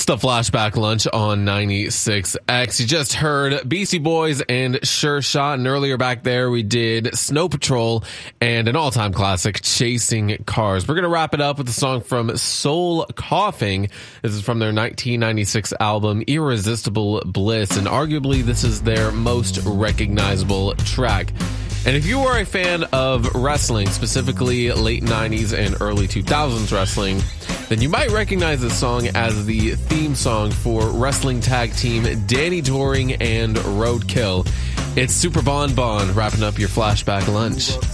The Flashback Lunch on 96X. You just heard Beastie Boys and Sure Shot, and earlier back there we did Snow Patrol and an all-time classic, Chasing Cars. We're going to wrap it up with a song from Soul Coughing. This is from their 1996 album, Irresistible Bliss, and arguably this is their most recognizable track. And if you are a fan of wrestling, specifically late 90s and early 2000s wrestling, then you might recognize this song as the theme song for wrestling tag team Danny Doring and Roadkill. It's Super Bon Bon wrapping up your Flashback Lunch.